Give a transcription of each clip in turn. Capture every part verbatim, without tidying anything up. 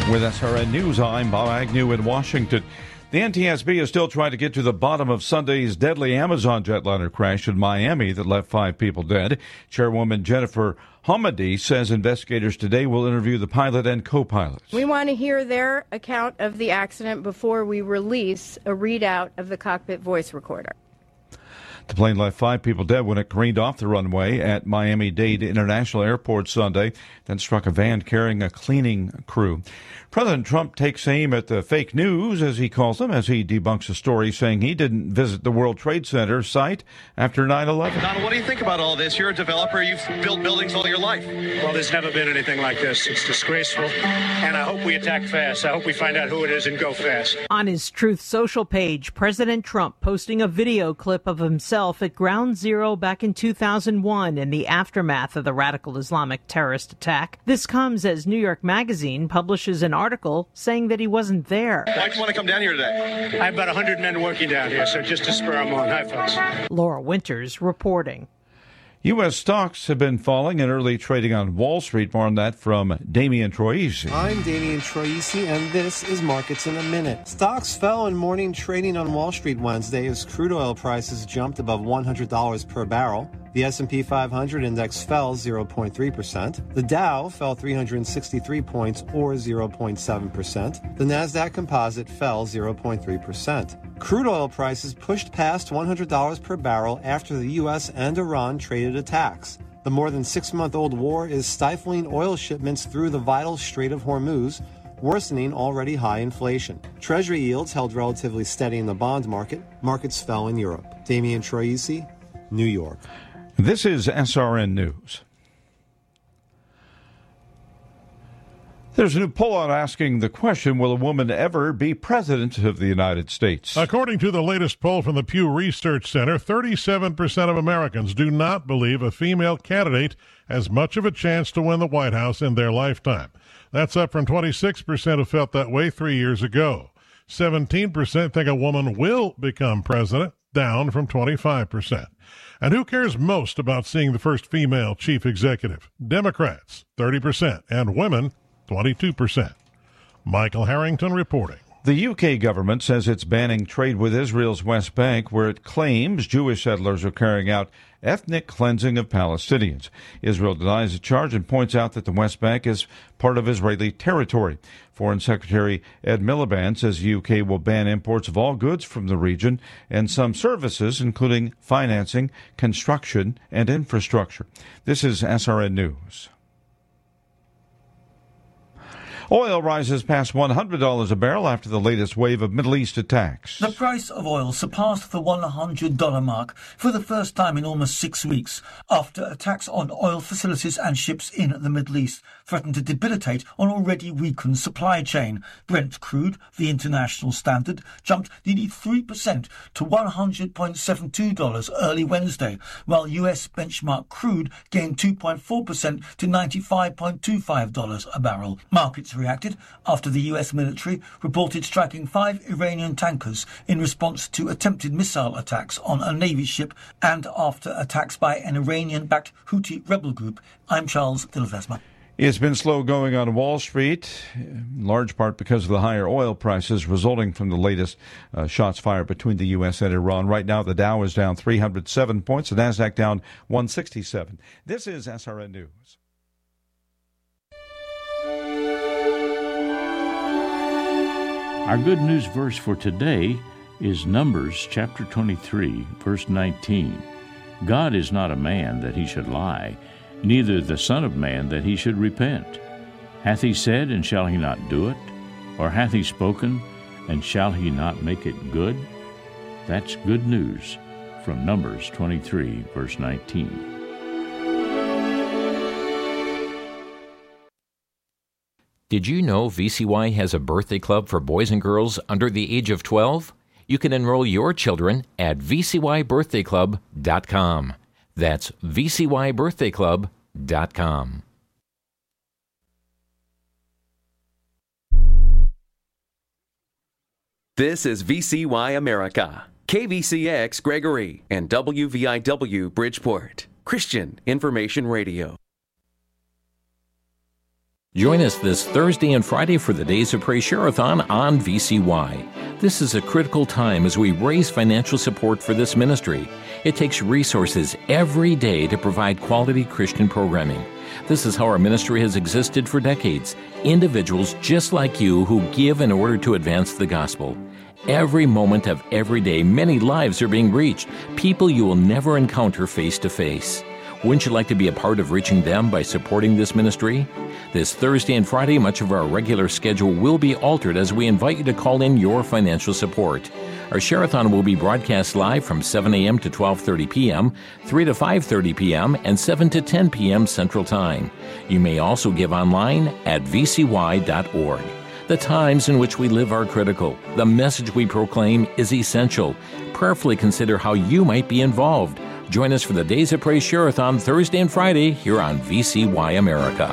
With S R N News, I'm Bob Agnew in Washington. The N T S B is still trying to get to the bottom of Sunday's deadly Amazon jetliner crash in Miami that left five people dead. Chairwoman Jennifer Hamady says investigators today will interview the pilot and co-pilots. We want to hear their account of the accident before we release a readout of the cockpit voice recorder. The plane left five people dead when it careened off the runway at Miami-Dade International Airport Sunday, then struck a van carrying a cleaning crew. President Trump takes aim at the fake news, as he calls them, as he debunks a story saying he didn't visit the World Trade Center site after nine eleven. Donald, what do you think about all this? You're a developer. You've built buildings all your life. Well, there's never been anything like this. It's disgraceful, and I hope we attack fast. I hope we find out who it is and go fast. On his Truth Social page, President Trump posting a video clip of himself at Ground Zero back in two thousand one in the aftermath of the radical Islamic terrorist attack. This comes as New York Magazine publishes an article saying that he wasn't there. Why do you want to come down here today? I have about one hundred men working down here, so just to spur them on. Hi, folks. Laura Winters reporting. U S stocks have been falling in early trading on Wall Street. More on that from Damian Troisi. I'm Damian Troisi, and this is Markets in a Minute. Stocks fell in morning trading on Wall Street Wednesday as crude oil prices jumped above one hundred dollars per barrel. The S and P five hundred index fell zero point three percent. The Dow fell three hundred sixty-three points, or zero point seven percent. The Nasdaq Composite fell zero point three percent. Crude oil prices pushed past one hundred dollars per barrel after the U S and Iran traded attacks. The more than six-month-old war is stifling oil shipments through the vital Strait of Hormuz, worsening already high inflation. Treasury yields held relatively steady in the bond market. Markets fell in Europe. Damian Troisi, New York. This is S R N News. There's a new poll out asking the question, will a woman ever be president of the United States? According to the latest poll from the Pew Research Center, thirty-seven percent of Americans do not believe a female candidate has much of a chance to win the White House in their lifetime. That's up from twenty-six percent who felt that way three years ago. seventeen percent think a woman will become president, down from twenty-five percent. And who cares most about seeing the first female chief executive? Democrats, thirty percent, and women, twenty-two percent. Michael Harrington reporting. The U K government says it's banning trade with Israel's West Bank, where it claims Jewish settlers are carrying out ethnic cleansing of Palestinians. Israel denies the charge and points out that the West Bank is part of Israeli territory. Foreign Secretary Ed Miliband says the U K will ban imports of all goods from the region and some services, including financing, construction, and infrastructure. This is S R N News. Oil rises past one hundred dollars a barrel after the latest wave of Middle East attacks. The price of oil surpassed the one hundred dollars mark for the first time in almost six weeks after attacks on oil facilities and ships in the Middle East threatened to debilitate an already weakened supply chain. Brent crude, the international standard, jumped nearly three percent to one hundred point seven two dollars early Wednesday, while U S benchmark crude gained two point four percent to ninety-five point two five dollars a barrel. Markets reacted after the U S military reported striking five Iranian tankers in response to attempted missile attacks on a Navy ship and after attacks by an Iranian-backed Houthi rebel group. I'm Charles Dilvesma. It's been slow going on Wall Street, in large part because of the higher oil prices resulting from the latest uh, shots fired between the U S and Iran. Right now, the Dow is down three hundred seven points, the Nasdaq down one sixty-seven. This is S R N News. Our good news verse for today is Numbers chapter twenty-three, verse nineteen. God is not a man that he should lie, neither the Son of Man that he should repent. Hath he said, and shall he not do it? Or hath he spoken, and shall he not make it good? That's good news from Numbers twenty-three, verse nineteen. Did you know V C Y has a birthday club for boys and girls under the age of twelve? You can enroll your children at v c y birthday club dot com. That's v c y birthday club dot com. This is V C Y America, K V C X Gregory, and W V I W Bridgeport, Christian Information Radio. Join us this Thursday and Friday for the Days of Praise Share-a-thon on V C Y. This is a critical time as we raise financial support for this ministry. It takes resources every day to provide quality Christian programming. This is how our ministry has existed for decades. Individuals just like you who give in order to advance the gospel. Every moment of every day, many lives are being reached, people you will never encounter face to face. Wouldn't you like to be a part of reaching them by supporting this ministry? This Thursday and Friday, much of our regular schedule will be altered as we invite you to call in your financial support. Our Share-a-thon will be broadcast live from seven a.m. to twelve thirty p.m., three to five thirty p.m., and seven to ten p.m. Central Time. You may also give online at v c y dot org. The times in which we live are critical. The message we proclaim is essential. Prayerfully consider how you might be involved. Join us for the Days of Praise Share-a-thon Thursday and Friday here on V C Y America.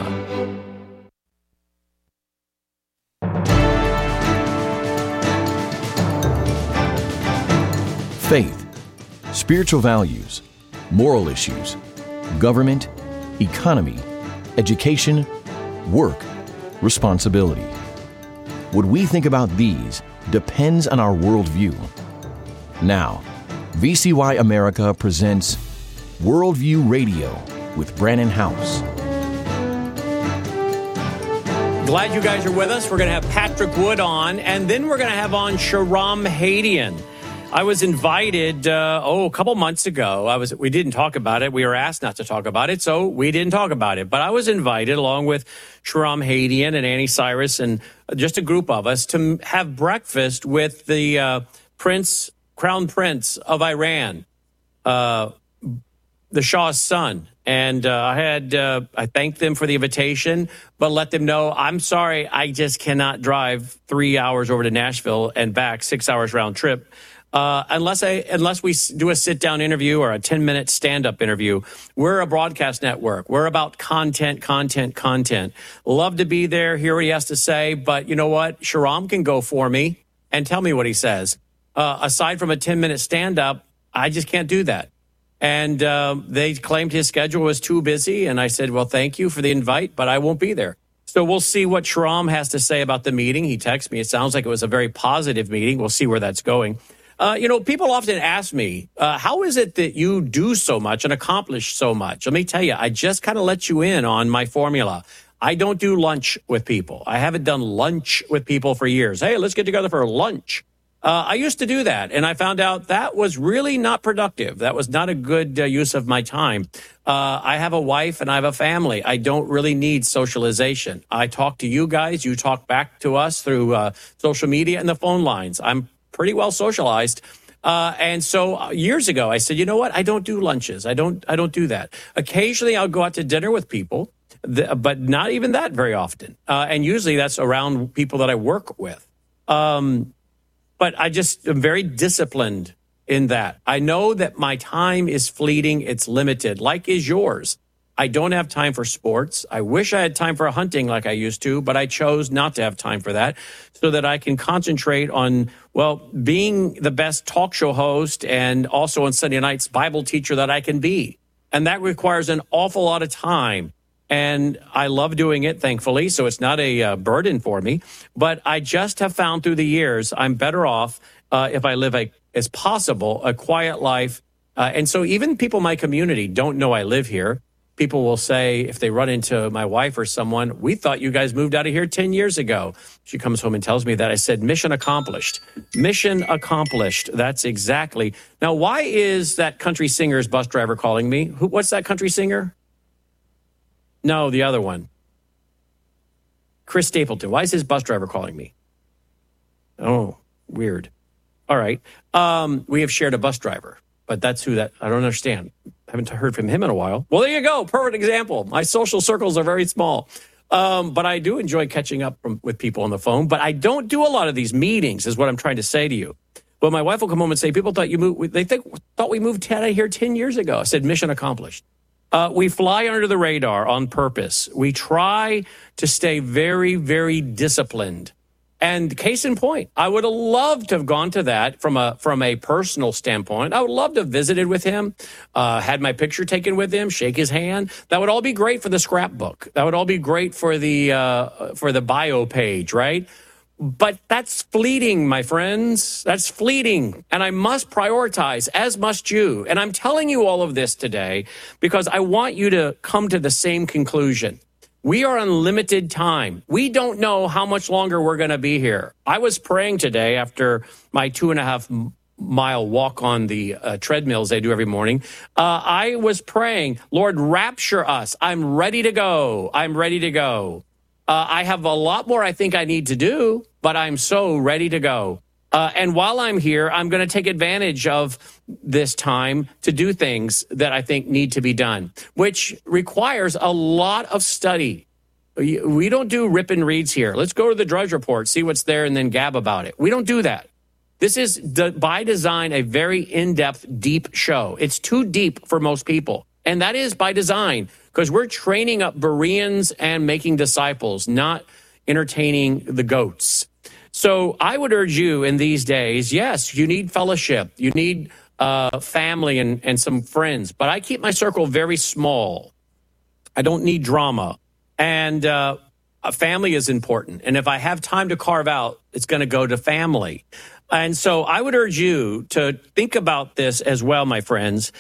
Faith, spiritual values, moral issues, government, economy, education, work, responsibility. What we think about these depends on our worldview. Now, V C Y America presents Worldview Radio with Brannon House. Glad you guys are with us. We're going to have Patrick Wood on, and then we're going to have on Shahram Hadian. I was invited, uh, oh, a couple months ago. I was. We didn't talk about it. We were asked not to talk about it, so we didn't talk about it. But I was invited, along with Shahram Hadian and Annie Cyrus and just a group of us, to have breakfast with the uh, Prince, Crown Prince of Iran, uh, the Shah's son. And uh, I had uh, I thanked them for the invitation, but let them know, I'm sorry, I just cannot drive three hours over to Nashville and back, six hours round trip. Uh, unless I, unless we do a sit-down interview or a ten-minute stand-up interview. We're a broadcast network. We're about content, content, content. Love to be there, hear what he has to say, but you know what? Shahram can go for me and tell me what he says. Uh, aside from a ten-minute stand-up, I just can't do that. And uh, they claimed his schedule was too busy, and I said, well, thank you for the invite, but I won't be there. So we'll see what Shahram has to say about the meeting. He texted me. It sounds like it was a very positive meeting. We'll see where that's going. Uh, you know, people often ask me, uh, how is it that you do so much and accomplish so much? Let me tell you, I just kind of let you in on my formula. I don't do lunch with people. I haven't done lunch with people for years. Hey, let's get together for lunch. Uh, I used to do that, and I found out that was really not productive. That was not a good uh, use of my time. Uh, I have a wife and I have a family. I don't really need socialization. I talk to you guys. You talk back to us through uh, social media and the phone lines. I'm pretty well socialized. Uh, and so years ago, I said, you know what? I don't do lunches. I don't, I don't do that. Occasionally I'll go out to dinner with people, th- but not even that very often. Uh, and usually that's around people that I work with. Um, but I just am very disciplined in that. I know that my time is fleeting. It's limited, like is yours. I don't have time for sports. I wish I had time for hunting like I used to, but I chose not to have time for that so that I can concentrate on, well, being the best talk show host and also on Sunday nights Bible teacher that I can be. And that requires an awful lot of time. And I love doing it, thankfully, so it's not a uh, burden for me. But I just have found through the years I'm better off uh, if I live a, as possible, a quiet life. Uh, and so even people in my community don't know I live here. People will say, if they run into my wife or someone, we thought you guys moved out of here ten years ago. She comes home and tells me that. I said, mission accomplished. Mission accomplished. That's exactly. Now, why is that country singer's bus driver calling me? Who? What's that country singer? No, the other one. Chris Stapleton. Why is his bus driver calling me? Oh, weird. All right. Um, we have shared a bus driver, but that's who that, I don't understand. Haven't heard from him in a while. Well, there you go. Perfect example. My social circles are very small. Um, but I do enjoy catching up from, with people on the phone. But I don't do a lot of these meetings is what I'm trying to say to you. Well, my wife will come home and say, people thought you moved, they think, thought we moved out of here ten years ago. I said, mission accomplished. Uh, we fly under the radar on purpose. We try to stay very, very disciplined. And case in point, I would have loved to have gone to that from a from a personal standpoint. I would love to have visited with him, uh, had my picture taken with him, shake his hand. That would all be great for the scrapbook. That would all be great for the uh, for the bio page, right? But that's fleeting, my friends. That's fleeting. And I must prioritize, as must you. And I'm telling you all of this today because I want you to come to the same conclusion. We are on limited time. We don't know how much longer we're going to be here. I was praying today after my two and a half mile walk on the uh, treadmills I do every morning. Uh, I was praying, Lord, rapture us. I'm ready to go. I'm ready to go. Uh, I have a lot more I think I need to do, but I'm so ready to go. Uh, and while I'm here, I'm going to take advantage of this time to do things that I think need to be done, which requires a lot of study. We don't do rip and reads here. Let's go to the Drudge Report, see what's there, and then gab about it. We don't do that. This is, by design, a very in-depth, deep show. It's too deep for most people. And that is by design, because we're training up Bereans and making disciples, not entertaining the goats. So I would urge you in these days, yes, you need fellowship. You need uh, family and, and some friends. But I keep my circle very small. I don't need drama. And uh, a family is important. And if I have time to carve out, it's going to go to family. And so I would urge you to think about this as well, my friends.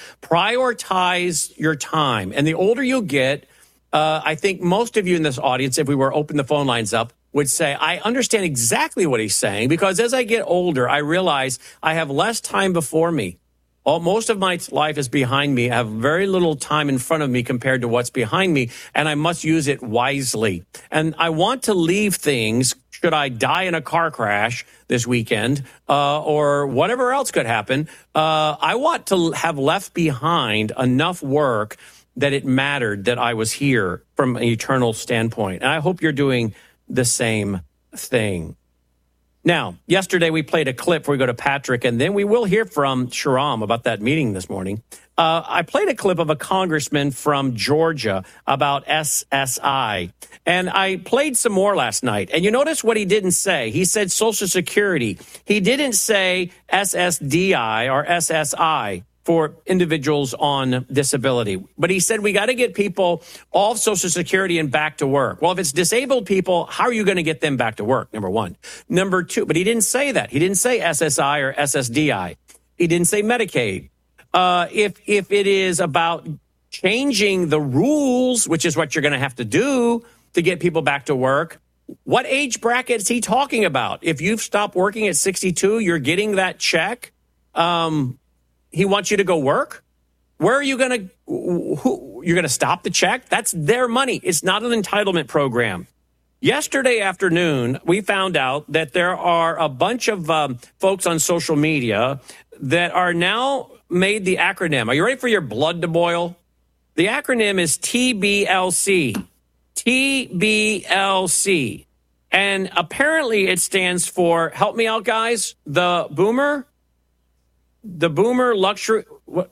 Prioritize your time. And the older you get, uh, I think most of you in this audience, if we were open the phone lines up, would say, I understand exactly what he's saying, because as I get older, I realize I have less time before me. All, most of my life is behind me. I have very little time in front of me compared to what's behind me, and I must use it wisely. And I want to leave things, should I die in a car crash this weekend, uh, or whatever else could happen, uh, I want to have left behind enough work that it mattered that I was here from an eternal standpoint. And I hope you're doing the same thing. Now, yesterday we played a clip where we go to Patrick, and then we will hear from Shahram about that meeting this morning. Uh, I played a clip of a congressman from Georgia about S S I, and I played some more last night. And you notice what he didn't say. He said Social Security. He didn't say S S D I or S S I for individuals on disability. But he said we got to get people off Social Security and back to work. Well, if it's disabled people, how are you going to get them back to work? Number one. Number two, but he didn't say that. He didn't say S S I or S S D I. He didn't say Medicaid. Uh, if if it is about changing the rules, which is what you're going to have to do to get people back to work, what age bracket is he talking about? If you've stopped working at sixty-two, you're getting that check. Um, he wants you to go work. Where are you going to, who, you're going to stop the check? That's their money. It's not an entitlement program. Yesterday afternoon, we found out that there are a bunch of um, folks on social media that are now made the acronym. Are you ready for your blood to boil? The acronym is T B L C. T B L C. And apparently it stands for, help me out, guys, the boomer, the boomer luxury, what?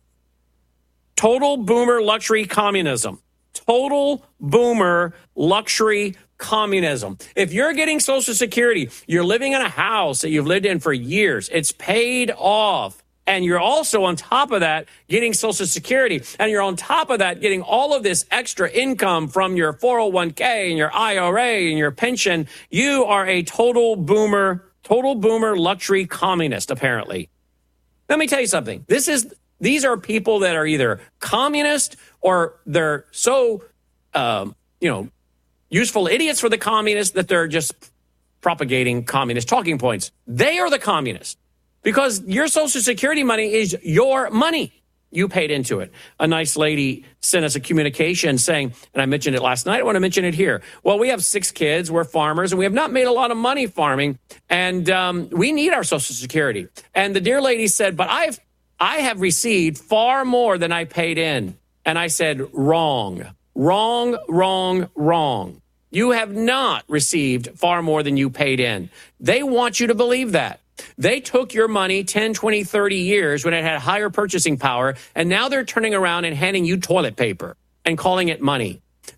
Total boomer luxury communism. Total boomer luxury communism. If you're getting Social Security, you're living in a house that you've lived in for years, it's paid off. And you're also on top of that getting Social Security. And you're on top of that getting all of this extra income from your four oh one k and your I R A and your pension. You are a total boomer, total boomer luxury communist, apparently. Let me tell you something. This is, these are people that are either communist or they're so, um, you know, useful idiots for the communists that they're just propagating communist talking points. They are the communists. Because your Social Security money is your money. You paid into it. A nice lady sent us a communication saying, and I mentioned it last night, I want to mention it here. Well, we have six kids, we're farmers, and we have not made a lot of money farming, and um, we need our Social Security. And the dear lady said, but I've, I have received far more than I paid in. And I said, wrong, wrong, wrong, wrong. You have not received far more than you paid in. They want you to believe that. They took your money ten, twenty, thirty years when it had higher purchasing power, and now they're turning around and handing you toilet paper and calling it money.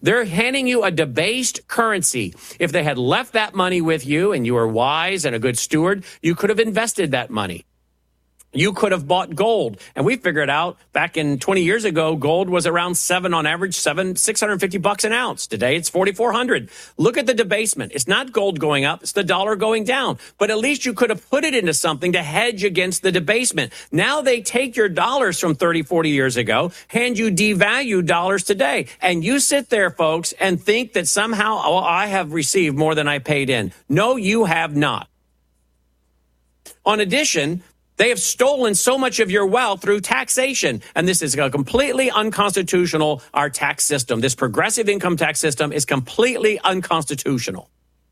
They're handing you a debased currency. If they had left that money with you and you were wise and a good steward, you could have invested that money. You could have bought gold. And we figured out back in twenty years ago, gold was around seven on average, seven, six hundred fifty bucks an ounce. Today it's forty-four hundred. Look at the debasement. It's not gold going up. It's the dollar going down. But at least you could have put it into something to hedge against the debasement. Now they take your dollars from thirty, forty years ago, hand you devalued dollars today. And you sit there, folks, and think that somehow, oh, I have received more than I paid in. No, you have not. On addition, they have stolen so much of your wealth through taxation. And this is a completely unconstitutional, our tax system. This progressive income tax system is completely unconstitutional.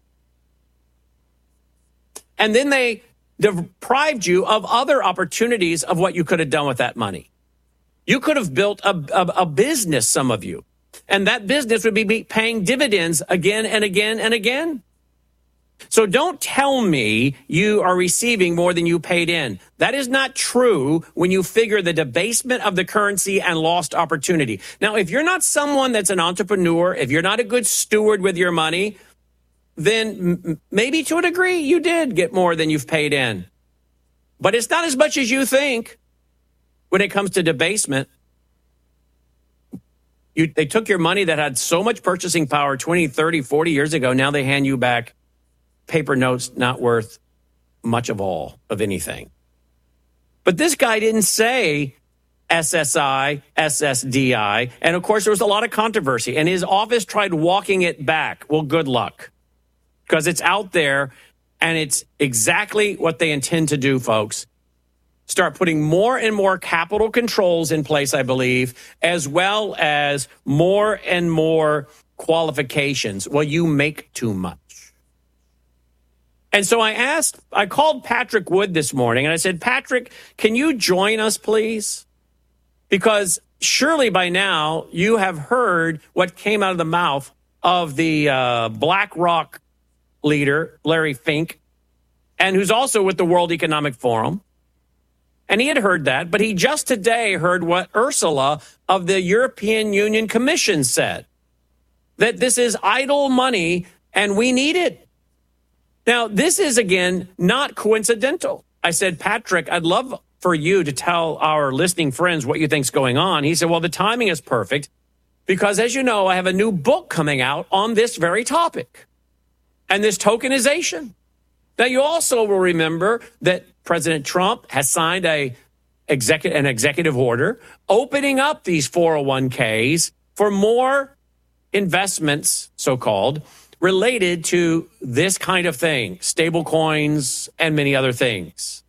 And then they deprived you of other opportunities of what you could have done with that money. You could have built a, a, a business, some of you. And that business would be paying dividends again and again and again. So don't tell me you are receiving more than you paid in. That is not true when you figure the debasement of the currency and lost opportunity. Now, if you're not someone that's an entrepreneur, if you're not a good steward with your money, then m- maybe to a degree you did get more than you've paid in. But it's not as much as you think when it comes to debasement. You, they took your money that had so much purchasing power twenty, thirty, forty years ago. Now they hand you back paper notes not worth much of all of anything. But this guy didn't say S S I, S S D I. And of course, there was a lot of controversy. And his office tried walking it back. Well, good luck. Because it's out there and it's exactly what they intend to do, folks. Start putting more and more capital controls in place, I believe, as well as more and more qualifications. Well, you make too much. And so I asked, I called Patrick Wood this morning and I said, Patrick, can you join us, please? Because surely by now you have heard what came out of the mouth of the uh, BlackRock leader, Larry Fink, and who's also with the World Economic Forum. And he had heard that, but he just today heard what Ursula of the European Union Commission said, that this is idle money and we need it. Now, this is, again, not coincidental. I said, Patrick, I'd love for you to tell our listening friends what you think's going on. He said, well, the timing is perfect because, as you know, I have a new book coming out on this very topic and this tokenization. Now, you also will remember that President Trump has signed a execu- an executive order opening up these four oh one k's for more investments, so-called, related to this kind of thing, stable coins and many other things.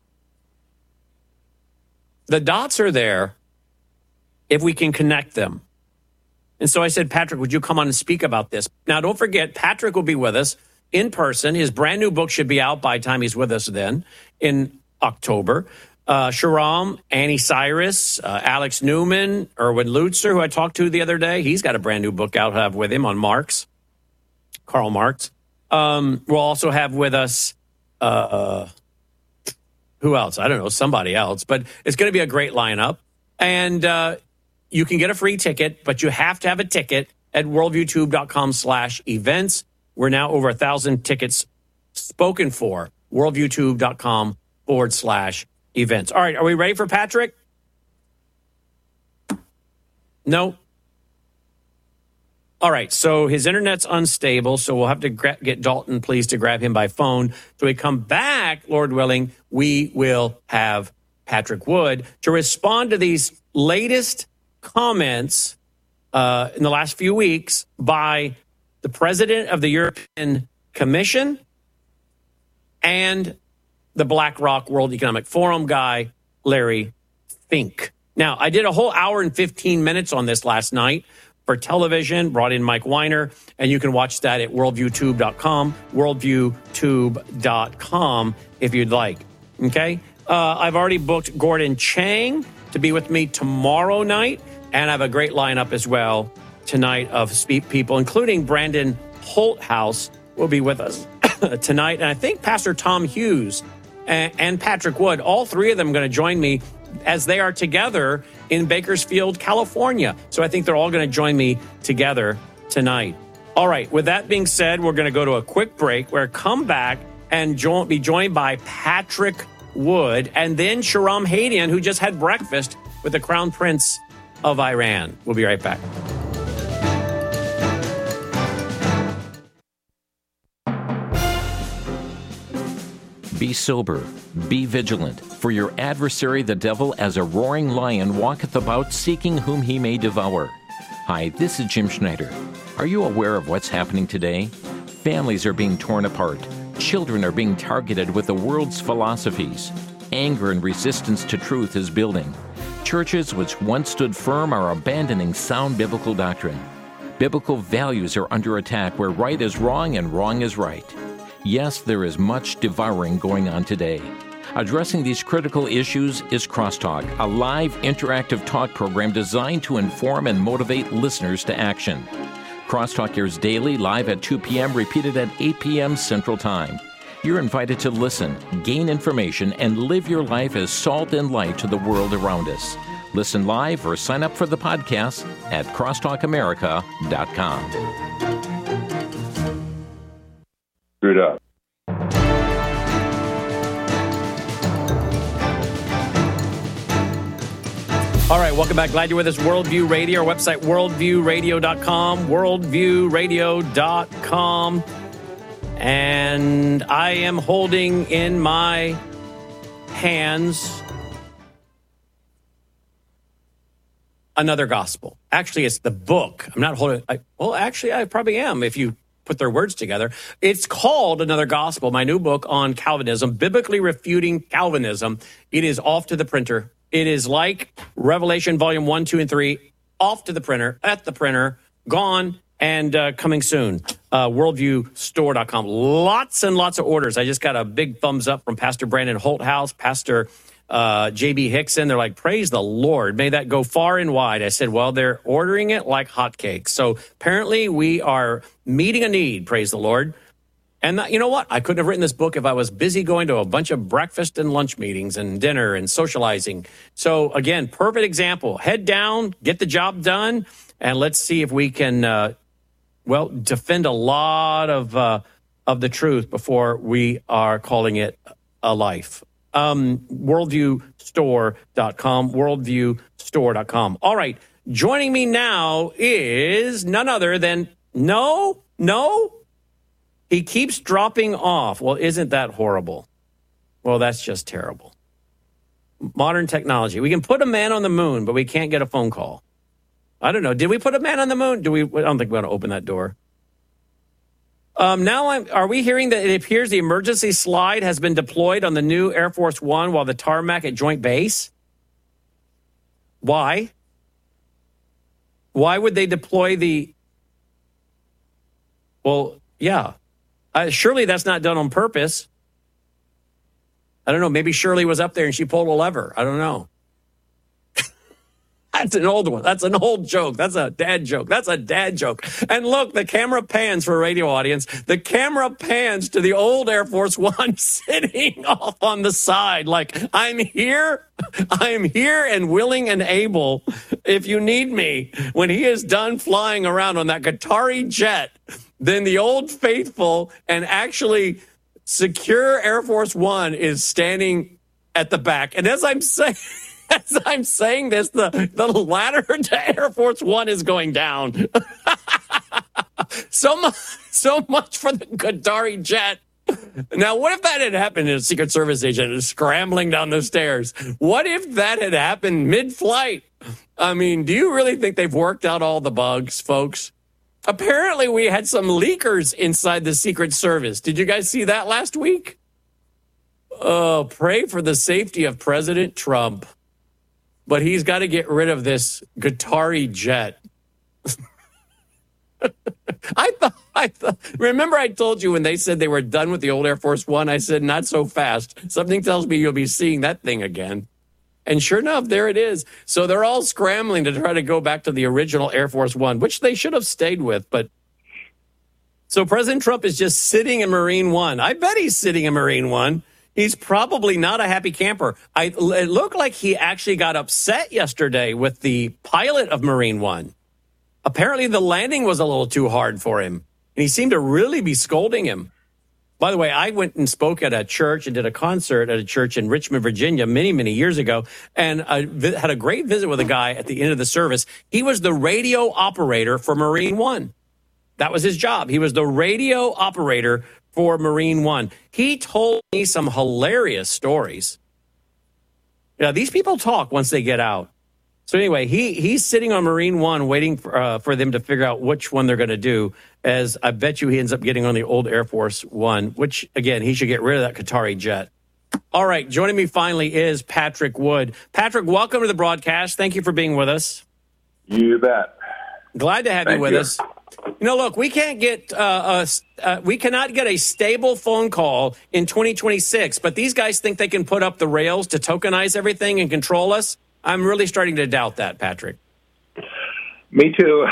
The dots are there if we can connect them. And so I said, Patrick, would you come on and speak about this? Now, don't forget, Patrick will be with us in person. His brand new book should be out by the time he's with us then in October. Uh, Shahram, Annie Cyrus, uh, Alex Newman, Erwin Lutzer, who I talked to the other day. He's got a brand new book out have with him on Marx. Karl Marx. Um, we'll also have with us, uh, who else? I don't know, somebody else. But it's going to be a great lineup. And uh, you can get a free ticket, but you have to have a ticket at worldviewtube.com slash events. We're now over a thousand tickets spoken for. worldviewtube.com forward slash events. All right, are we ready for Patrick? No. All right, so his internet's unstable, so we'll have to gra- get Dalton, please, to grab him by phone. So we come back, Lord willing, we will have Patrick Wood to respond to these latest comments uh, in the last few weeks by the president of the European Commission and the BlackRock World Economic Forum guy, Larry Fink. Now, I did a whole hour and fifteen minutes on this last night for television, brought in Mike Weiner, and you can watch that at worldview tube dot com, worldview tube dot com if you'd like. Okay? Uh, I've already booked Gordon Chang to be with me tomorrow night, and I have a great lineup as well tonight of speak people, including Brandon Holthouse will be with us tonight, and I think Pastor Tom Hughes and, and Patrick Wood, all three of them are going to join me as they are together in Bakersfield, California. So I think they're all going to join me together tonight. All right, with that being said, we're going to go to a quick break. We're come back and jo- be joined by Patrick Wood and then Shahram Hadian, who just had breakfast with the Crown Prince of Iran. We'll be right back. Be sober, be vigilant, for your adversary the devil as a roaring lion walketh about seeking whom he may devour. Hi, this is Jim Schneider. Are you aware of what's happening today? Families are being torn apart. Children are being targeted with the world's philosophies. Anger and resistance to truth is building. Churches which once stood firm are abandoning sound biblical doctrine. Biblical values are under attack where right is wrong and wrong is right. Yes, there is much devouring going on today. Addressing these critical issues is Crosstalk, a live interactive talk program designed to inform and motivate listeners to action. Crosstalk airs daily, live at two p.m., repeated at eight p.m. Central Time. You're invited to listen, gain information, and live your life as salt and light to the world around us. Listen live or sign up for the podcast at crosstalk america dot com. Screwed up. All right, welcome back. Glad you're with us. Worldview Radio, our website, worldview radio dot com, worldview radio dot com. And I am holding in my hands another gospel. Actually, it's the book. I'm not holding I, well, actually, I probably am if you put their words together. It's called Another Gospel, my new book on Calvinism, Biblically Refuting Calvinism. It is off to the printer. It is like Revelation Volume one, two, and three, off to the printer, at the printer, gone, and uh, coming soon. Uh, worldview store dot com. Lots and lots of orders. I just got a big thumbs up from Pastor Brandon Holthouse, Pastor uh, J B Hickson. They're like, praise the Lord. May that go far and wide. I said, well, they're ordering it like hotcakes. So apparently we are meeting a need, praise the Lord. And you know what? I couldn't have written this book if I was busy going to a bunch of breakfast and lunch meetings and dinner and socializing. So again, perfect example. Head down, get the job done, and let's see if we can, uh, well, defend a lot of uh, of the truth before we are calling it a life. Um, worldview store dot com, worldview store dot com. All right, joining me now is none other than, no, no, he keeps dropping off. Well, isn't that horrible? Well, that's just terrible. Modern technology. We can put a man on the moon, but we can't get a phone call. I don't know. Did we put a man on the moon? Do we? I don't think we want to open that door. Um, now, I'm, are we hearing that it appears the emergency slide has been deployed on the new Air Force One while the tarmac at Joint Base? Why? Why would they deploy the... Well, yeah. Uh, surely that's not done on purpose. I don't know. Maybe Shirley was up there and she pulled a lever. I don't know. That's an old one. That's an old joke. That's a dad joke. That's a dad joke. And look, the camera pans for a radio audience. The camera pans to the old Air Force One sitting off on the side. Like, I'm here. I'm here and willing and able if you need me. When he is done flying around on that Qatari jet, then the old faithful and actually secure Air Force One is standing at the back. And as I'm saying... As I'm saying this, the, the ladder to Air Force One is going down. so, much, so much for the Qatari jet. Now, what if that had happened and a Secret Service agent is scrambling down the stairs? What if that had happened mid-flight? I mean, do you really think they've worked out all the bugs, folks? Apparently, we had some leakers inside the Secret Service. Did you guys see that last week? Oh, pray for the safety of President Trump. But he's got to get rid of this Qatari jet. I thought, I thought, remember I told you when they said they were done with the old Air Force One, I said, not so fast. Something tells me you'll be seeing that thing again. And sure enough, there it is. So they're all scrambling to try to go back to the original Air Force One, which they should have stayed with. But so President Trump is just sitting in Marine One. I bet he's sitting in Marine One. He's probably not a happy camper. I, it looked like he actually got upset yesterday with the pilot of Marine One. Apparently the landing was a little too hard for him, and he seemed to really be scolding him. By the way, I went and spoke at a church and did a concert at a church in Richmond, Virginia, many, many years ago, and I vi- had a great visit with a guy at the end of the service. He was the radio operator for Marine One. That was his job. He was the radio operator for Marine One. He told me some hilarious stories. Yeah, these people talk once they get out. So anyway, he he's sitting on Marine One waiting for, uh, for them to figure out which one they're going to do, as I bet you he ends up getting on the old Air Force One, which, again, he should get rid of that Qatari jet. All right, joining me finally is Patrick Wood. Patrick, welcome to the broadcast. Thank you for being with us. You bet. Glad to have Thank you with you. us. You know, look, we can't get uh, a, uh, we cannot get a stable phone call in twenty twenty-six, but these guys think they can put up the rails to tokenize everything and control us. I'm really starting to doubt that, Patrick. Me too.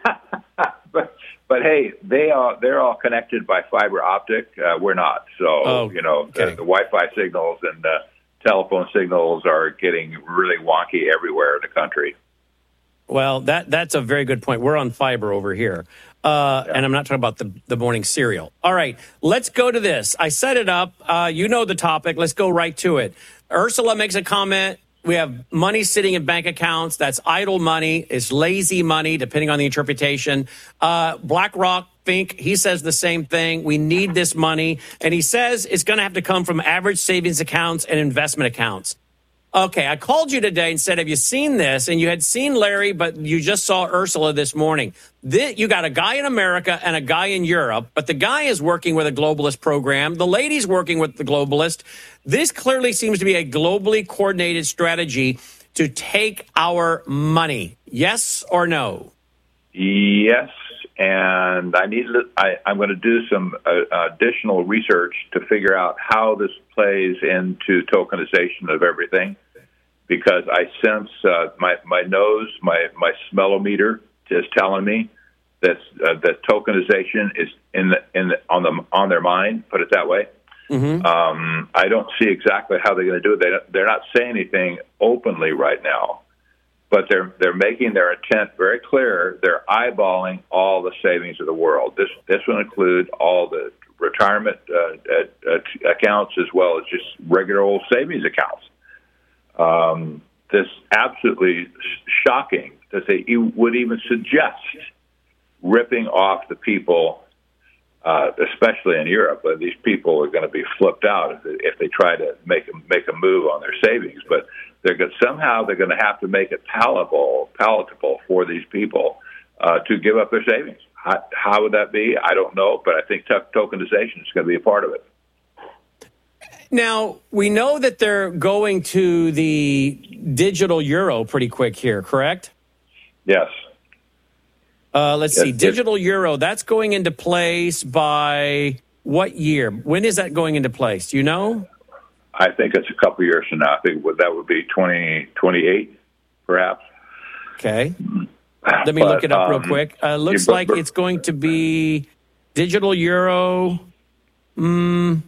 but but hey, they are they're all connected by fiber optic. Uh, we're not. So Oh, you know okay. the, the Wi-Fi signals and the telephone signals are getting really wonky everywhere in the country. Well, that that's a very good point. We're on fiber over here. Uh, and I'm not talking about the, the morning cereal. All right, let's go to this. I set it up. Uh, you know the topic. Let's go right to it. Ursula makes a comment. We have money sitting in bank accounts. That's idle money. It's lazy money, depending on the interpretation. Uh, BlackRock, Fink, he says the same thing. We need this money. And he says it's going to have to come from average savings accounts and investment accounts. Okay, I called you today and said, have you seen this? And you had seen Larry, but you just saw Ursula this morning. This, you got a guy in America and a guy in Europe, but the guy is working with a globalist program. The lady's working with the globalist. This clearly seems to be a globally coordinated strategy to take our money. Yes or no? Yes, and I need. I, I'm going to do some uh, additional research to figure out how this plays into tokenization of everything, because I sense uh, my my nose, my my smellometer is telling me that uh, that tokenization is in the in the, on the on their mind. Put it that way. Mm-hmm. Um, I don't see exactly how they're going to do it. They they're not saying anything openly right now, but they're they're making their intent very clear. They're eyeballing all the savings of the world. This this will include all the retirement uh, uh, accounts as well as just regular old savings accounts. Um, this absolutely shocking that they would even suggest ripping off the people, uh, especially in Europe. But these people are going to be flipped out if they, if they try to make a, make a move on their savings. But they're going, somehow they're going to have to make it palatable, palatable for these people uh, to give up their savings. How, how would that be? I don't know, but I think t- tokenization is going to be a part of it. Now, we know that they're going to the digital euro pretty quick here, correct? Yes. Uh, let's Yes, see. yes. Digital euro, that's going into place by what year? When is that going into place? Do you know? I think it's a couple years from now. I think that would be twenty twenty-eight, perhaps. Okay. Let me But, look it up real um, quick. Uh, looks but- like but- it's going to be digital euro. Mm,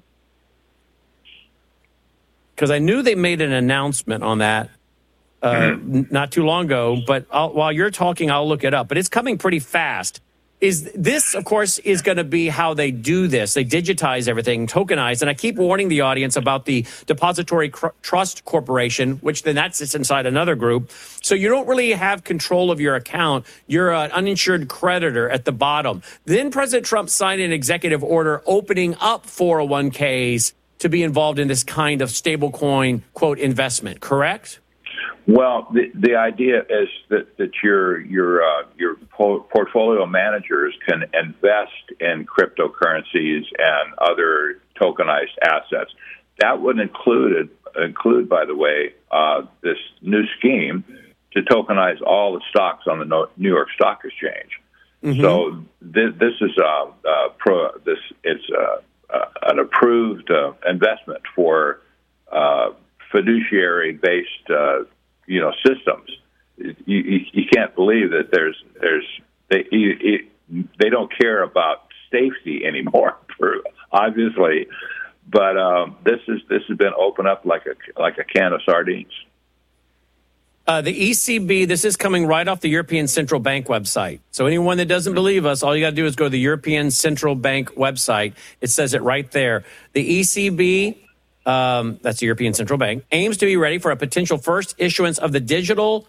because I knew they made an announcement on that uh, Mm-hmm. n- not too long ago. But I'll, while you're talking, I'll look it up. But it's coming pretty fast. Is this, of course, is going to be how they do this. They digitize everything, tokenize. And I keep warning the audience about the Depository Cr- Trust Corporation, which then that sits inside another group. So you don't really have control of your account. You're an uninsured creditor at the bottom. Then President Trump signed an executive order opening up four oh one k's to be involved in this kind of stablecoin, quote, investment, correct? Well, the the idea is that, that your your uh, your po- portfolio managers can invest in cryptocurrencies and other tokenized assets. That would include include, by the way, uh, this new scheme to tokenize all the stocks on the No- New York Stock Exchange. Mm-hmm. So this, this is uh, uh, pro, this it's uh, uh, an approved uh, investment for uh, fiduciary-based uh, you know systems. You, you, you can't believe that there's there's they you, you, they don't care about safety anymore, for, obviously. But um, this is this has been opened up like a like a can of sardines. Uh, the E C B, this is coming right off the European Central Bank website. So anyone that doesn't believe us, all you got to do is go to the European Central Bank website. It says it right there. The E C B, um, that's the European Central Bank, aims to be ready for a potential first issuance of the digital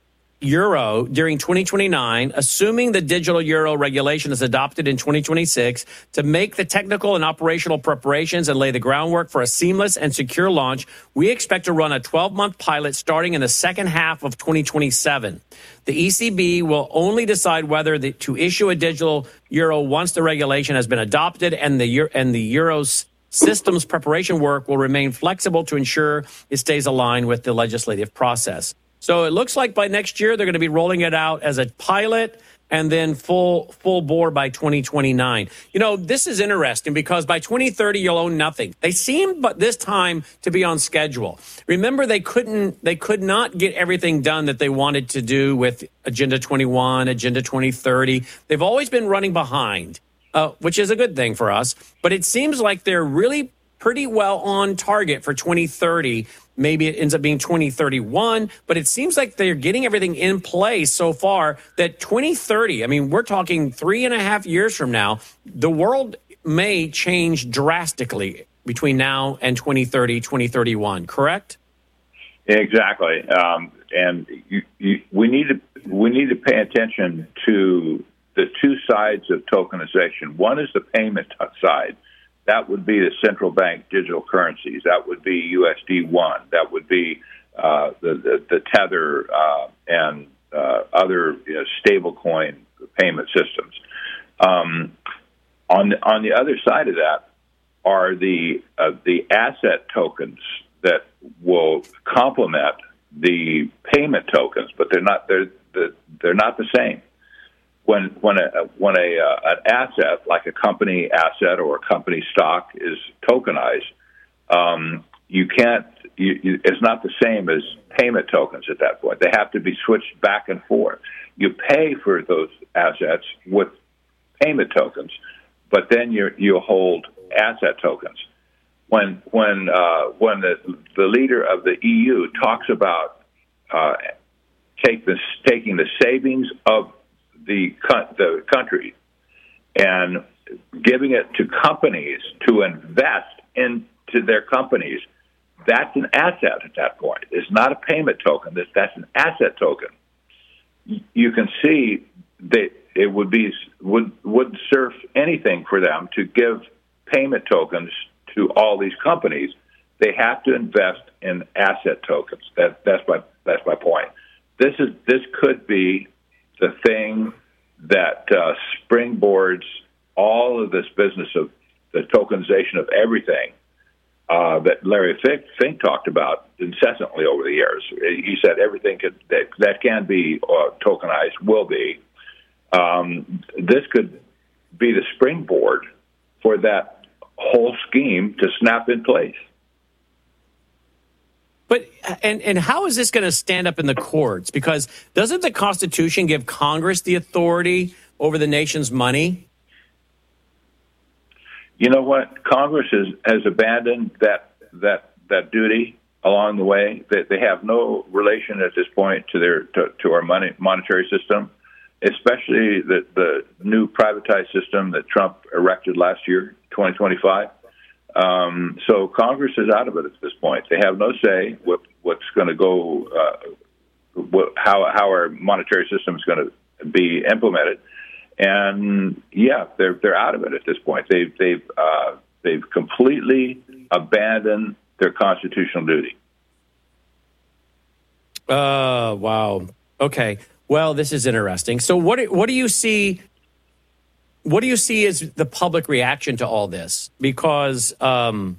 euro during twenty twenty-nine, assuming the digital euro regulation is adopted in twenty twenty-six, to make the technical and operational preparations and lay the groundwork for a seamless and secure launch. We expect to run a twelve-month pilot starting in the second half of twenty twenty-seven. The E C B will only decide whether the, to issue a digital euro once the regulation has been adopted, and the and the euro's systems preparation work will remain flexible to ensure it stays aligned with the legislative process. So it looks like by next year, they're going to be rolling it out as a pilot and then full full bore by twenty twenty-nine. You know, this is interesting because by twenty thirty, you'll own nothing. They seem, but this time, to be on schedule. Remember, they couldn't, they could not get everything done that they wanted to do with Agenda twenty-one, Agenda twenty thirty. They've always been running behind, uh, which is a good thing for us. But it seems like they're really pretty well on target for twenty thirty. Maybe it ends up being twenty thirty-one, but it seems like they're getting everything in place so far that twenty thirty, I mean, we're talking three and a half years from now, the world may change drastically between now and twenty thirty, twenty thirty-one, correct? Exactly. Um, and you, you, we need to we need to pay attention to the two sides of tokenization. One is the payment side. That would be the central bank digital currencies. That would be U S D one. That would be uh, the, the, the Tether uh, and uh, other you know, stablecoin payment systems. Um, on the, on the other side of that are the uh, the asset tokens that will complement the payment tokens, but they're not they're they're not the same. When when a when a uh, an asset like a company asset or a company stock is tokenized, um, you can't. You, you, it's not the same as payment tokens at that point. They have to be switched back and forth. You pay for those assets with payment tokens, but then you you hold asset tokens. When when uh, when the the leader of the E U talks about uh, take the taking the savings of the the country and giving it to companies to invest into their companies, that's an asset at that point. It's not a payment token. That's an asset token. You can see that it would be would would serve anything for them to give payment tokens to all these companies. They have to invest in asset tokens. That that's my that's my point. This is this could be the thing that uh, springboards all of this business of the tokenization of everything uh, that Larry Fink, Fink talked about incessantly over the years. He said everything could, that, that can be uh, tokenized will be. Um, this could be the springboard for that whole scheme to snap in place. But and and how is this going to stand up in the courts? Because doesn't the Constitution give Congress the authority over the nation's money? You know what? Congress has, has abandoned that that that duty along the way. They, they have no relation at this point to their to, to our money monetary system, especially the the new privatized system that Trump erected last year, twenty twenty-five. Um, so Congress is out of it at this point. They have no say what, what's going to go, uh, what, how how our monetary system is going to be implemented, and yeah, they're they're out of it at this point. They've they've uh, they've completely abandoned their constitutional duty. Uh, wow. Okay. Well, this is interesting. So, what what do you see? What do you see as the public reaction to all this? Because um,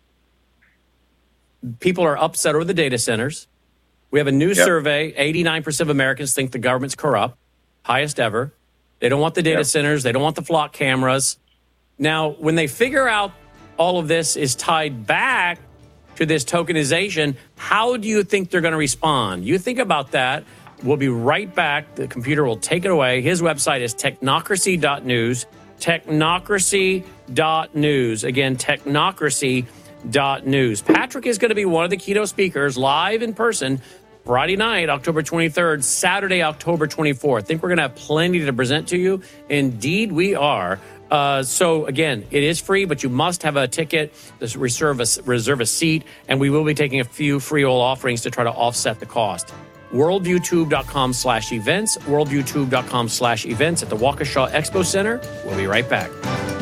people are upset over the data centers. We have a new yep. survey. eighty-nine percent of Americans think the government's corrupt, highest ever. They don't want the data yep. centers. They don't want the flock cameras. Now, when they figure out all of this is tied back to this tokenization, how do you think they're going to respond? You think about that. We'll be right back. The computer will take it away. His website is technocracy dot news. technocracy dot news. Again, technocracy dot news. Patrick is going to be one of the keynote speakers live in person Friday night, October twenty-third, Saturday, October twenty-fourth. I think we're going to have plenty to present to you. Indeed, we are. Uh, so, again, it is free, but you must have a ticket to reserve a, reserve a seat, and we will be taking a few free oil offerings to try to offset the cost. worldviewtube.com slash events, worldviewtube.com slash events at the Waukesha Expo Center. We'll be right back.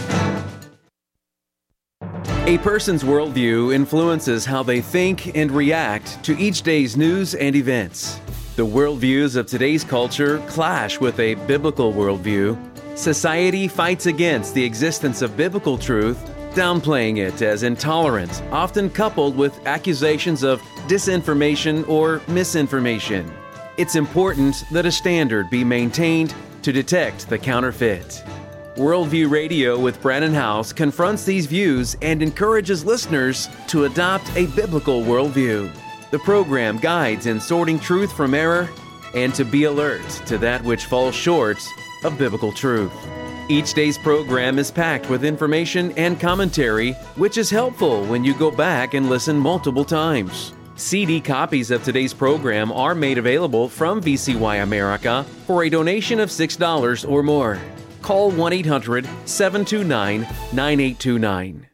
A person's worldview influences how they think and react to each day's news and events. The worldviews of today's culture clash with a biblical worldview. Society fights against the existence of biblical truth, downplaying it as intolerant, often coupled with accusations of disinformation or misinformation. It's important that a standard be maintained to detect the counterfeit. Worldview Radio with Brannon Howse confronts these views and encourages listeners to adopt a biblical worldview. The program guides in sorting truth from error and to be alert to that which falls short of biblical truth. Each day's program is packed with information and commentary, which is helpful when you go back and listen multiple times. C D copies of today's program are made available from V C Y America for a donation of six dollars or more. Call one eight hundred seven two nine nine eight two nine.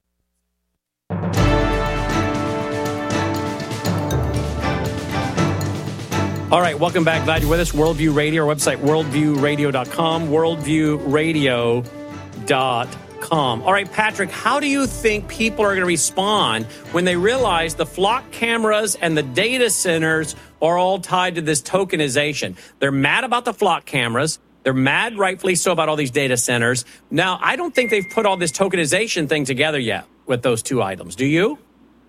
All right, welcome back. Glad you're with us. Worldview Radio, our website, worldview radio dot com, worldview radio dot com. All right, Patrick, how do you think people are going to respond when they realize the flock cameras and the data centers are all tied to this tokenization? They're mad about the flock cameras. They're mad, rightfully so, about all these data centers. Now, I don't think they've put all this tokenization thing together yet with those two items. Do you?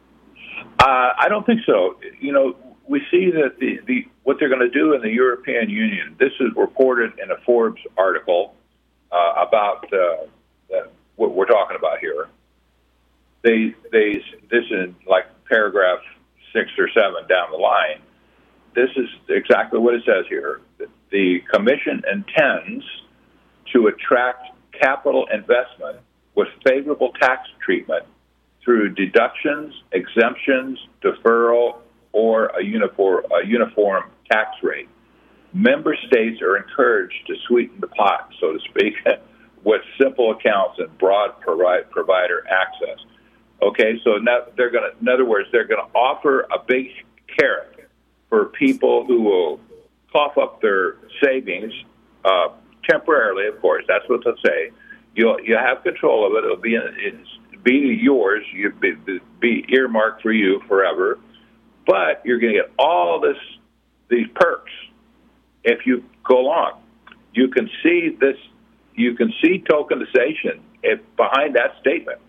Uh, I don't think so. You know, we see that the, the what they're going to do in the European Union. This is reported in a Forbes article uh, about uh, uh, what we're talking about here. They they this is like paragraph six or seven down the line. This is exactly what it says here. The Commission intends to attract capital investment with favorable tax treatment through deductions, exemptions, deferral, or a uniform, a uniform tax rate. Member states are encouraged to sweeten the pot, so to speak, with simple accounts and broad provide, provider access. Okay, so now they're going to, in other words, they're going to offer a big carrot for people who will cough up their savings uh, temporarily. Of course, that's what they'll say. You'll you have control of it. It'll be it's be yours. You be, be earmarked for you forever. But you're going to get all this these perks if you go along. You can see this. You can see tokenization if, behind that statement.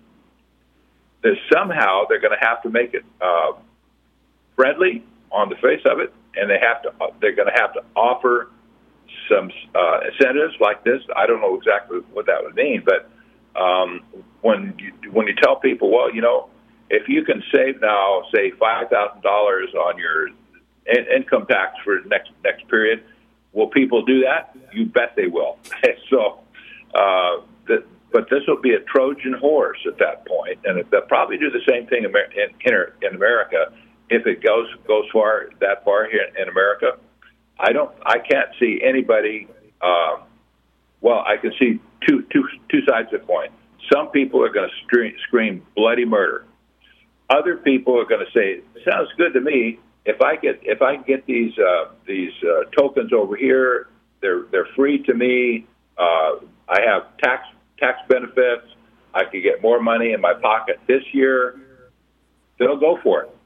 That somehow they're going to have to make it uh, friendly on the face of it, and they have to. They're going to have to offer some uh, incentives like this. I don't know exactly what that would mean, but um, when you, when you tell people, well, you know, if you can save now, say five thousand dollars on your in- income tax for the next next period, will people do that? You bet they will. so, uh, the, but this will be a Trojan horse at that point, and they'll probably do the same thing in in, in America if it goes goes far that far here in America. I don't. I can't see anybody. Uh, well, I can see two two two sides of the coin. Some people are going to scream, scream bloody murder. Other people are going to say, "Sounds good to me. If I get if I get these uh, these uh, tokens over here, they're they're free to me. Uh, I have tax tax benefits. I could get more money in my pocket this year." They'll go for it.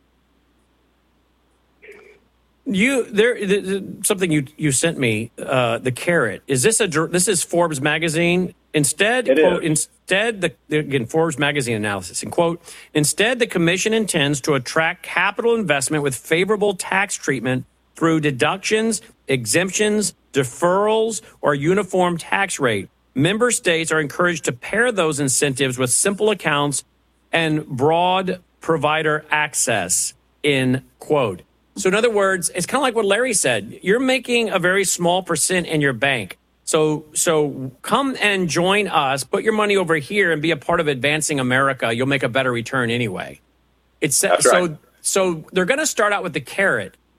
You there th- something you you sent me uh, the carrot. Is this a this is Forbes magazine? Instead, quote, instead the again Forbes magazine analysis and quote instead the commission intends to attract capital investment with favorable tax treatment through deductions, exemptions, deferrals, or uniform tax rate. Member states are encouraged to pair those incentives with simple accounts and broad provider access. End quote. So in other words, it's kind of like what Larry said. You're making a very small percent in your bank. So so come and join us, put your money over here and be a part of advancing America. You'll make a better return anyway. It's That's so right. so they're going to start out with the carrot,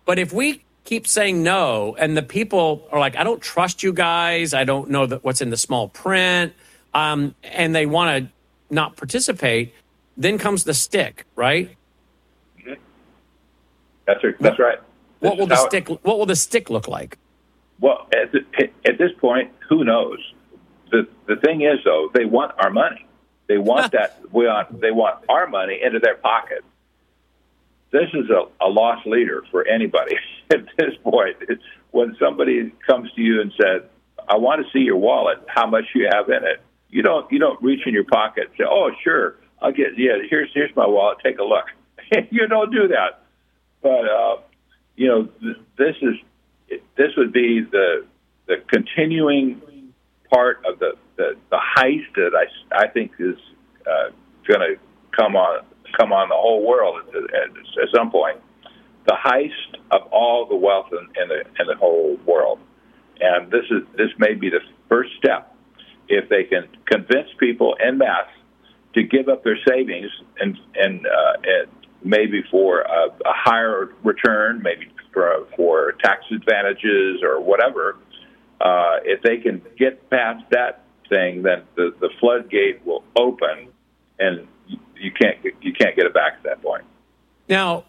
But if we keep saying no, and the people are like, I don't trust you guys, I don't know that what's in the small print, um, and they want to not participate, then comes the stick, right? Mm-hmm. That's right. That's right. What will the stick? It, what will the stick look like? Well, at, the, at this point, who knows? The the thing is, though, they want our money. They want that. We want. They want our money into their pocket. This is a, a lost leader for anybody at this point. It's when somebody comes to you and says, "I want to see your wallet. How much you have in it?" You don't. You don't reach in your pocket and say, "Oh, sure, I'll get. Yeah, here's here's my wallet. Take a look." You don't do that. But uh, you know, th- this is this would be the the continuing part of the, the, the heist that I, I think is uh, going to come on come on the whole world at, at, at some point. The heist of all the wealth in, in the in the whole world, and this is this may be the first step if they can convince people en masse to give up their savings and and, uh, and maybe for a, a higher return, maybe for for tax advantages or whatever. Uh, if they can get past that thing, then the, the floodgate will open, and you can't you can't get it back at that point. Now,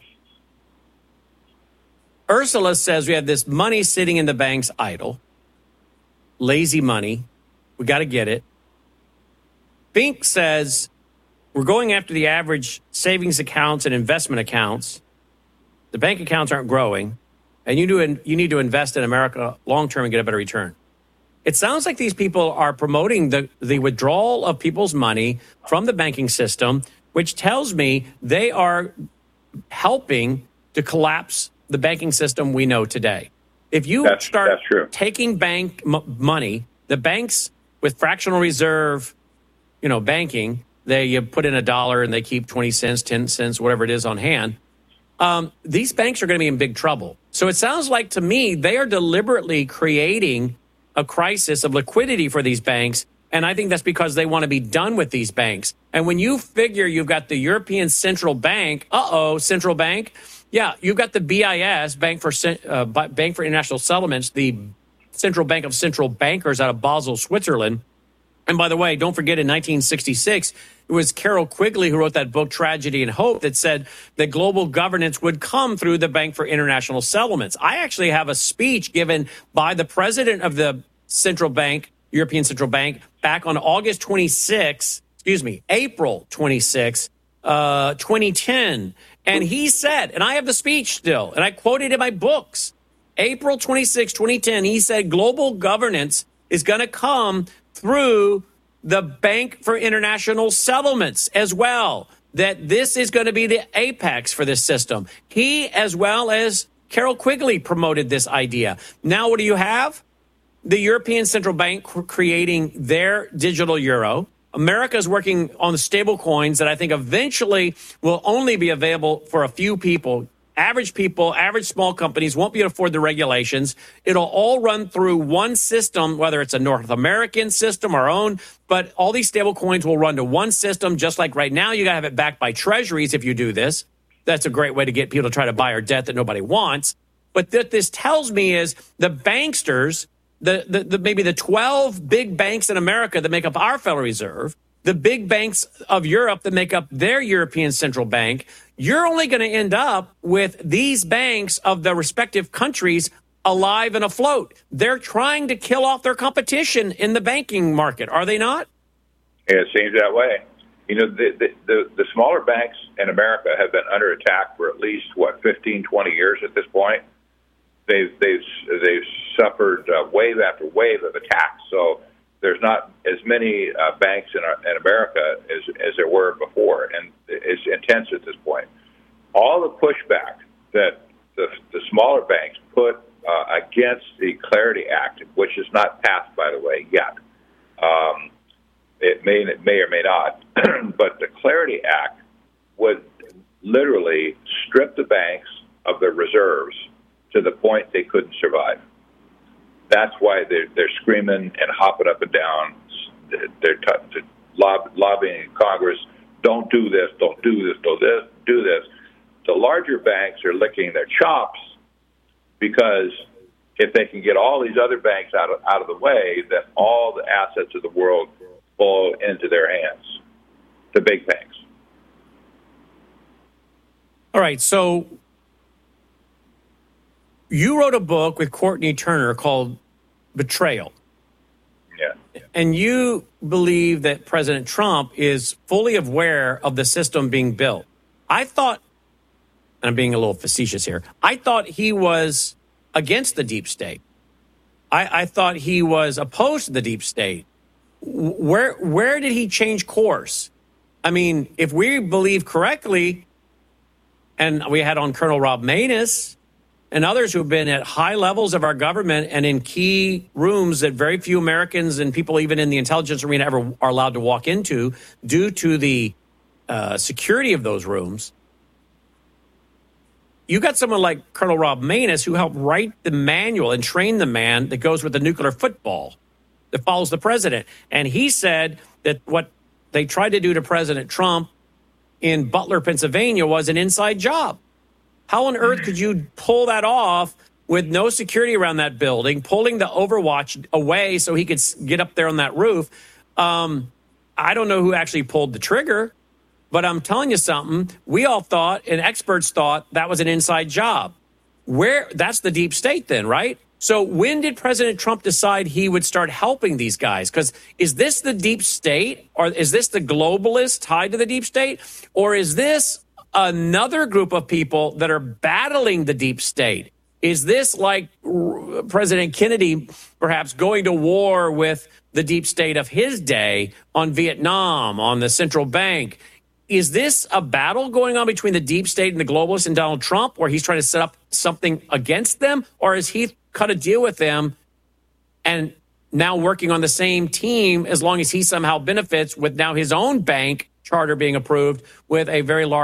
Ursula says we have this money sitting in the banks idle, lazy money. We got to get it. Fink says we're going after the average savings accounts and investment accounts. The bank accounts aren't growing. And you do, you need to invest in America long-term and get a better return. It sounds like these people are promoting the, the withdrawal of people's money from the banking system, which tells me they are helping to collapse the banking system we know today. If you that's, start that's taking bank m- money, the banks with fractional reserve, you know, banking, they you put in a dollar and they keep twenty cents, ten cents, whatever it is on hand. Um, these banks are going to be in big trouble. So it sounds like to me they are deliberately creating a crisis of liquidity for these banks. And I think that's because they want to be done with these banks. And when you figure you've got the European Central Bank, uh-oh, Central Bank. Yeah, you've got the B I S, Bank for uh, Bank for International Settlements, the Central Bank of Central Bankers out of Basel, Switzerland. And by the way, don't forget in nineteen sixty-six, it was Carol Quigley who wrote that book, Tragedy and Hope, that said that global governance would come through the Bank for International Settlements. I actually have a speech given by the president of the Central Bank, European Central Bank, back on August twenty-sixth, excuse me, April twenty-sixth, uh, twenty ten. And he said, and I have the speech still, and I quoted in my books, April twenty-sixth, twenty ten, he said global governance is going to come through the Bank for International Settlements as well, that this is going to be the apex for this system. He, as well as Carol Quigley, promoted this idea. Now, what do you have? The European Central Bank creating their digital euro. America is working on the stable coins that I think eventually will only be available for a few people. Average people, average small companies won't be able to afford the regulations. It'll all run through one system, whether it's a North American system, our own, but all these stable coins will run to one system, just like right now you got to have it backed by treasuries if you do this. That's a great way to get people to try to buy our debt that nobody wants. But what this tells me is the banksters, the, the, the maybe the twelve big banks in America that make up our Federal Reserve, the big banks of Europe that make up their European Central Bank, you're only going to end up with these banks of the respective countries alive and afloat. They're trying to kill off their competition in the banking market, are they not? Yeah, it seems that way. You know, the, the, the, the smaller banks in America have been under attack for at least, what, fifteen, twenty years at this point. They've, they've, they've suffered uh, wave after wave of attacks. So there's not as many uh, banks in, our, in America as, as there were before, and it's intense at this point. All the pushback that the, the smaller banks put uh, against the Clarity Act, which is not passed, by the way, yet. Um, it may, it may or may not, but the Clarity Act would literally strip the banks of their reserves to the point they couldn't survive. That's why they're, they're screaming and hopping up and down. They're t- lob- lobbying in Congress, don't do this, don't do this, do this, do this. The larger banks are licking their chops because if they can get all these other banks out of, out of the way, then all the assets of the world flow into their hands, the big banks. All right, so you wrote a book with Courtney Turner called Betrayal. Yeah. And you believe that President Trump is fully aware of the system being built. I thought, and I'm being a little facetious here, I thought he was against the deep state. I, I thought he was opposed to the deep state. Where where did he change course? I mean, if we believe correctly, and we had on Colonel Rob Maness and others who have been at high levels of our government and in key rooms that very few Americans and people even in the intelligence arena ever are allowed to walk into due to the uh, security of those rooms. You got someone like Colonel Rob Maness who helped write the manual and train the man that goes with the nuclear football that follows the president. And he said that what they tried to do to President Trump in Butler, Pennsylvania was an inside job. How on earth could you pull that off with no security around that building, pulling the Overwatch away so he could get up there on that roof? Um, I don't know who actually pulled the trigger. But I'm telling you something, we all thought, and experts thought, that was an inside job. Where that's the deep state then, right? So when did President Trump decide he would start helping these guys? Because is this the deep state, or is this the globalists tied to the deep state? Or is this another group of people that are battling the deep state? Is this like President Kennedy perhaps going to war with the deep state of his day on Vietnam, on the central bank? Is this a battle going on between the deep state and the globalists and Donald Trump, where he's trying to set up something against them? Or is he cut a deal with them and now working on the same team as long as he somehow benefits with now his own bank charter being approved with a very large